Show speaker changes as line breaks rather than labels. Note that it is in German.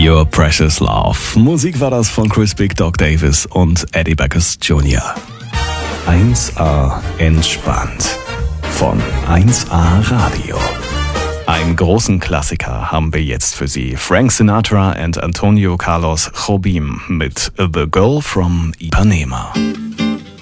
Your Precious Love. Musik war das von Chris Big Dog Davis und Eddie Backus Jr. 1A entspannt von 1A Radio. Einen großen Klassiker haben wir jetzt für Sie. Frank Sinatra und Antonio Carlos Jobim mit The Girl from Ipanema.